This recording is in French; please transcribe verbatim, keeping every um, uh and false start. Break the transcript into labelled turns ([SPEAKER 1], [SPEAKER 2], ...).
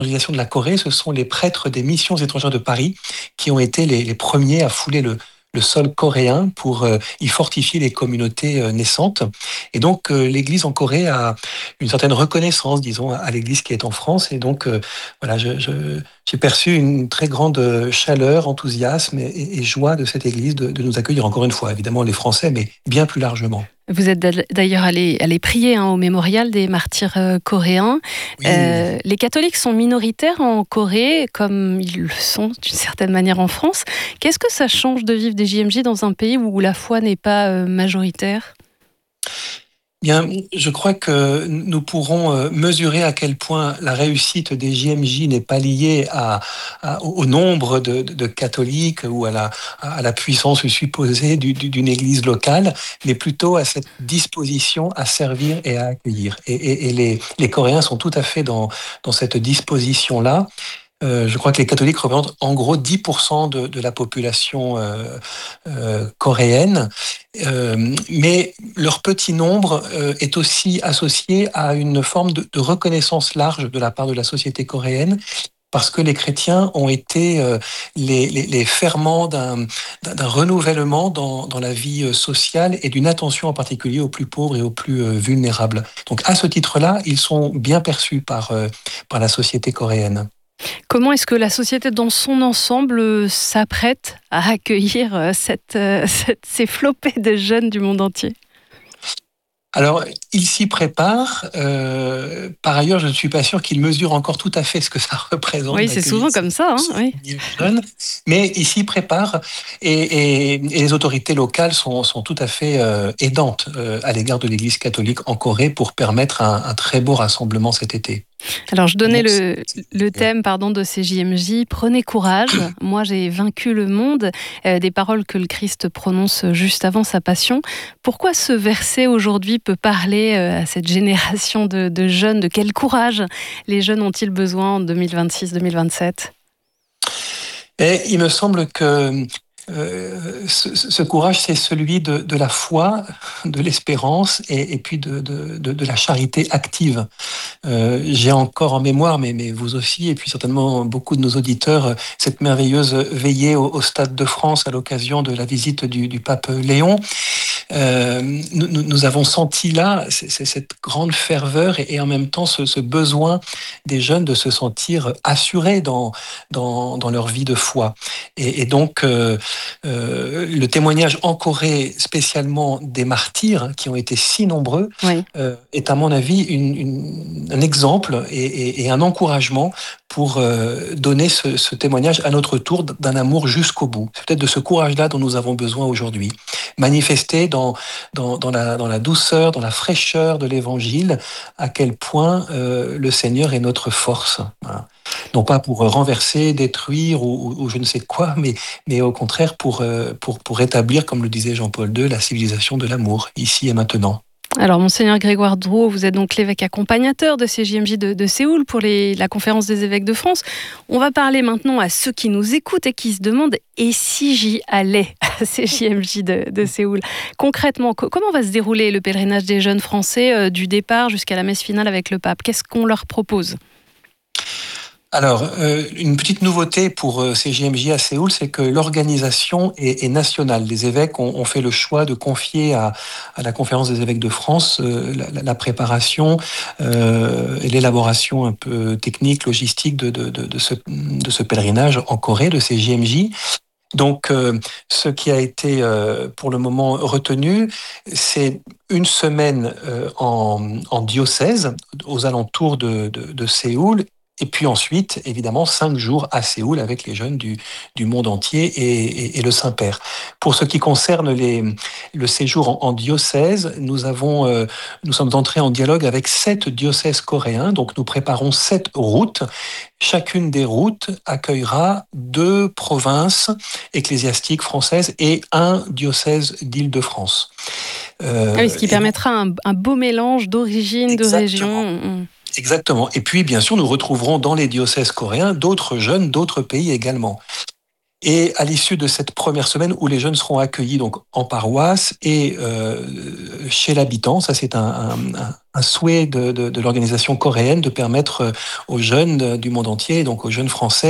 [SPEAKER 1] de la Corée, ce sont les prêtres des missions étrangères de Paris qui ont été les, les premiers à fouler le, le sol coréen pour euh, y fortifier les communautés euh, naissantes. Et donc, euh, l'Église en Corée a une certaine reconnaissance, disons, à l'Église qui est en France. Et donc, euh, voilà, je, je, j'ai perçu une très grande chaleur, enthousiasme et, et, et joie de cette Église de, de nous accueillir encore une fois, évidemment les Français, mais bien plus largement.
[SPEAKER 2] Vous êtes d'ailleurs allé, allé prier hein, au mémorial des martyrs euh, coréens.
[SPEAKER 1] Oui.
[SPEAKER 2] Euh, les catholiques sont minoritaires en Corée, comme ils le sont d'une certaine manière en France. Qu'est-ce que ça change de vivre des J M J dans un pays où la foi n'est pas euh, majoritaire ?
[SPEAKER 1] Bien, je crois que nous pourrons mesurer à quel point la réussite des J M J n'est pas liée à, à, au nombre de, de, de catholiques ou à la, à la puissance supposée du, du, d'une église locale, mais plutôt à cette disposition à servir et à accueillir. Et, et, et les, les Coréens sont tout à fait dans, dans cette disposition-là. Euh, je crois que les catholiques représentent en gros dix pour cent de, de la population euh, euh, coréenne, euh, mais leur petit nombre euh, est aussi associé à une forme de, de reconnaissance large de la part de la société coréenne, parce que les chrétiens ont été euh, les, les, les ferments d'un, d'un renouvellement dans, dans la vie sociale et d'une attention en particulier aux plus pauvres et aux plus euh, vulnérables. Donc à ce titre-là, ils sont bien perçus par, euh, par la société coréenne.
[SPEAKER 2] Comment est-ce que la société dans son ensemble s'apprête à accueillir cette, cette, ces flopées de jeunes du monde entier ?
[SPEAKER 1] Alors, il s'y prépare. Euh, par ailleurs, je ne suis pas sûr qu'il mesure encore tout à fait ce que ça représente.
[SPEAKER 2] Oui, c'est souvent comme ça. Hein, oui.
[SPEAKER 1] Jeunes, mais il s'y prépare et, et, et les autorités locales sont, sont tout à fait euh, aidantes euh, à l'égard de l'Église catholique en Corée pour permettre un, un très beau rassemblement cet été.
[SPEAKER 2] Alors, je donnais le, le thème pardon, de ces J M J. Prenez courage. Moi, j'ai vaincu le monde. Euh, des paroles que le Christ prononce juste avant sa passion. Pourquoi ce verset aujourd'hui peut parler à cette génération de, de jeunes ? De quel courage les jeunes ont-ils besoin en deux mille vingt-six deux mille vingt-sept ?
[SPEAKER 1] Et il me semble que Euh, ce, ce courage, c'est celui de, de la foi, de l'espérance et, et puis de, de, de, de la charité active. Euh, j'ai encore en mémoire, mais, mais vous aussi, et puis certainement beaucoup de nos auditeurs, cette merveilleuse veillée au, au Stade de France à l'occasion de la visite du, du pape Léon. Euh, nous, nous avons senti là c'est, c'est cette grande ferveur et, et en même temps ce, ce besoin des jeunes de se sentir assurés dans, dans, dans leur vie de foi. Et, et donc, euh, euh, le témoignage en Corée, spécialement des martyrs, qui ont été si nombreux,
[SPEAKER 2] oui.
[SPEAKER 1] euh, est à mon avis une, une, un exemple et, et, et un encouragement pour euh, donner ce, ce témoignage à notre tour d'un amour jusqu'au bout. C'est peut-être de ce courage-là dont nous avons besoin aujourd'hui. Manifester dans, dans, dans, la, dans la douceur, dans la fraîcheur de l'Évangile, à quel point euh, le Seigneur est notre force. Voilà. Non pas pour renverser, détruire ou, ou, ou je ne sais quoi, mais, mais au contraire pour, euh, pour, pour établir, comme le disait Jean-Paul deux, la civilisation de l'amour, ici et maintenant.
[SPEAKER 2] Alors, Monseigneur Grégoire Drouot, vous êtes donc l'évêque accompagnateur de ces J M J de, de Séoul pour les, la conférence des évêques de France. On va parler maintenant à ceux qui nous écoutent et qui se demandent « et si j'y allais ?» à ces J M J de, de Séoul. Concrètement, co- comment va se dérouler le pèlerinage des jeunes Français euh, du départ jusqu'à la messe finale avec le pape ? Qu'est-ce qu'on leur propose ?
[SPEAKER 1] Alors, euh, une petite nouveauté pour euh, ces J M J à Séoul, c'est que l'organisation est, est nationale. Les évêques ont, ont fait le choix de confier à, à la conférence des évêques de France euh, la, la préparation euh, et l'élaboration un peu technique, logistique de, de, de, de, ce, de ce pèlerinage en Corée, de ces J M J. Donc, euh, ce qui a été euh, pour le moment retenu, c'est une semaine euh, en, en diocèse, aux alentours de, de, de Séoul. Et puis ensuite, évidemment, cinq jours à Séoul avec les jeunes du, du monde entier et, et, et le Saint-Père. Pour ce qui concerne les, le séjour en, en diocèse, nous, avons, euh, nous sommes entrés en dialogue avec sept diocèses coréens. Donc, nous préparons sept routes. Chacune des routes accueillera deux provinces ecclésiastiques françaises et un diocèse d'Île-de-France.
[SPEAKER 2] Euh, ah oui, ce qui permettra un, un beau mélange d'origines, de régions.
[SPEAKER 1] Exactement. Et puis, bien sûr, nous retrouverons dans les diocèses coréens d'autres jeunes d'autres pays également. Et à l'issue de cette première semaine où les jeunes seront accueillis donc en paroisse et euh, chez l'habitant, ça c'est un, un, un souhait de, de, de l'organisation coréenne de permettre aux jeunes du monde entier, donc aux jeunes français,